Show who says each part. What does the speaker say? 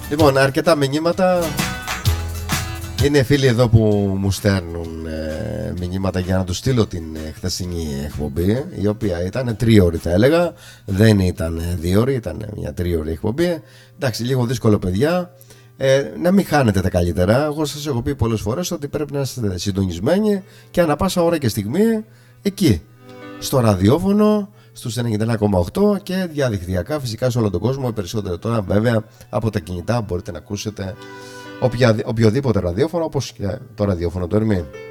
Speaker 1: Λοιπόν, αρκετά μηνύματα. Είναι φίλοι εδώ που μου στέλνουν μηνύματα για να τους στείλω την χθεσινή εκπομπή, η οποία ήταν 3ωρη θα έλεγα. Δεν ήταν 2ωρη, ήταν μια 3ωρη εκπομπή. Εντάξει, λίγο δύσκολο παιδιά. Να μην χάνετε τα καλύτερα. Εγώ σας έχω πει πολλές φορές ότι πρέπει να είστε συντονισμένοι και ανά πάσα ώρα και στιγμή εκεί, στο ραδιόφωνο, στους 91,8 και διαδικτυακά φυσικά σε όλο τον κόσμο. Περισσότερο τώρα βέβαια από τα κινητά μπορείτε να ακούσετε οποιοδήποτε ραδιόφωνο, όπως και το ραδιόφωνο του Ερμή.